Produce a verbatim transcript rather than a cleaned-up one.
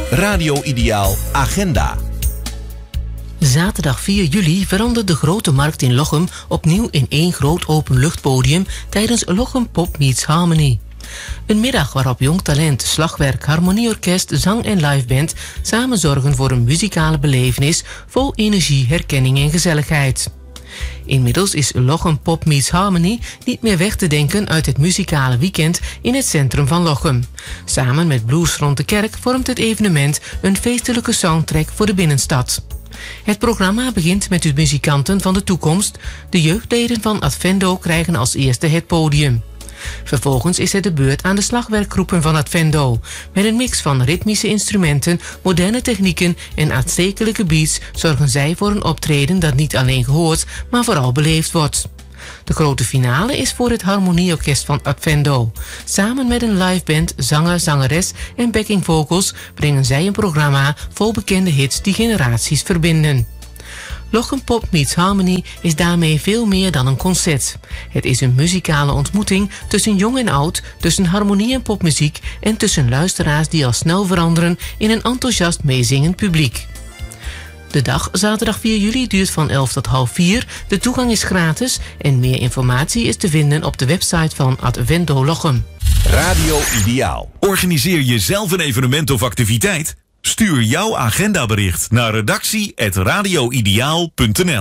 Radio Ideaal Agenda. Zaterdag vier juli verandert de Grote Markt in Lochem opnieuw in één groot openluchtpodium tijdens Lochem Pop Meets Harmony. Een middag waarop jong talent, slagwerk, harmonieorkest, zang en liveband samen zorgen voor een muzikale belevenis vol energie, herkenning en gezelligheid. Inmiddels is Lochem Pop Meets Harmony niet meer weg te denken uit het muzikale weekend in het centrum van Lochem. Samen met Blues rond de kerk vormt het evenement een feestelijke soundtrack voor de binnenstad. Het programma begint met de muzikanten van de toekomst. De jeugdleden van Advendo krijgen als eerste het podium. Vervolgens is het de beurt aan de slagwerkgroepen van Advendo. Met een mix van ritmische instrumenten, moderne technieken en aanstekelijke beats zorgen zij voor een optreden dat niet alleen gehoord, maar vooral beleefd wordt. De grote finale is voor het Harmonieorkest van Advendo. Samen met een liveband, zanger, zangeres en backing vocals brengen zij een programma vol bekende hits die generaties verbinden. Lochem Pop Meets Harmony is daarmee veel meer dan een concert. Het is een muzikale ontmoeting tussen jong en oud, tussen harmonie en popmuziek en tussen luisteraars die al snel veranderen in een enthousiast meezingend publiek. De dag, zaterdag vier juli, duurt van elf tot half vier. De toegang is gratis en meer informatie is te vinden op de website van Advendo Lochem. Radio Ideaal. Organiseer je zelf een evenement of activiteit? Stuur jouw agendabericht naar redactie apenstaartje radioideaal punt n l.